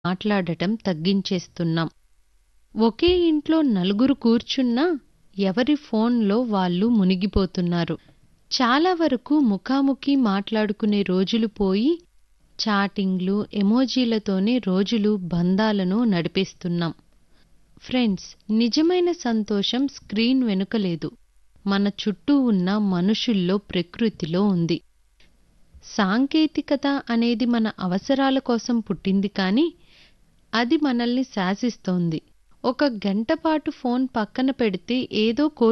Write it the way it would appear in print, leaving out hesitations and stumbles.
మాట్లాడటం తగ్గించేస్తున్నాం. ఒకే ఇంట్లో నలుగురు కూర్చున్నా ఎవరి ఫోన్లో వాళ్ళు మునిగిపోతున్నారు. చాలా వరకు ముఖాముఖి మాట్లాడుకునే రోజులు పోయి చాటింగ్లు, ఎమోజీలతోనే రోజులు బంధాలను నడిపేస్తున్నాం. ఫ్రెండ్స్, నిజమైన సంతోషం స్క్రీన్ వెనుక లేదు, మన చుట్టూ ఉన్న మనుషుల్లో, ప్రకృతిలో ఉంది. సాంకేతికత అనేది మన అవసరాల కోసం పుట్టింది కానీ అది మనల్ని శాసిస్తోంది. ఒక గంట పాటు ఫోన్ పక్కన పెడితే ఏదో